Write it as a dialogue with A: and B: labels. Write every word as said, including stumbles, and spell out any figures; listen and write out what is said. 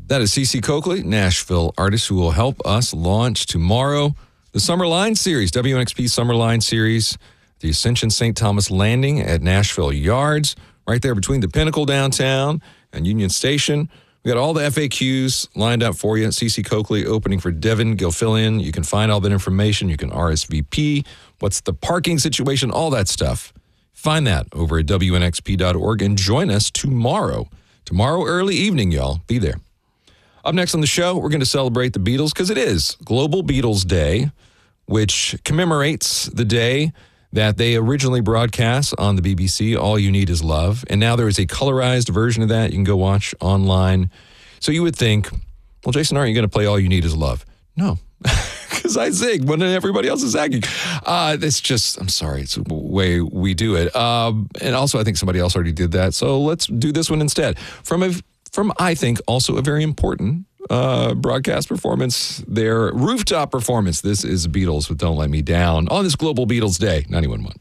A: That is Cece Coakley, Nashville artist who will help us launch tomorrow the Summer Line Series, W N X P Summer Line Series, the Ascension Saint Thomas Landing at Nashville Yards, right there between the Pinnacle downtown and Union Station. We got all the F A Qs lined up for you. Cece Coakley opening for Devin Gilfillian. You can find all that information. You can R S V P. What's the parking situation? All that stuff. Find that over at W N X P dot org and join us tomorrow. Tomorrow early evening, y'all. Be there. Up next on the show, we're going to celebrate the Beatles because it is Global Beatles Day, which commemorates the day that they originally broadcast on the B B C, All You Need Is Love. And now there is a colorized version of that you can go watch online. So you would think, well, Jason, aren't you going to play All You Need Is Love? No, because I sing when everybody else is singing. Uh, it's just, I'm sorry, it's the way we do it. Um, and also, I think somebody else already did that. So let's do this one instead. From, a, from I think, also a very important uh, broadcast performance, their rooftop performance. This is Beatles with Don't Let Me Down on this Global Beatles Day, ninety-one point one.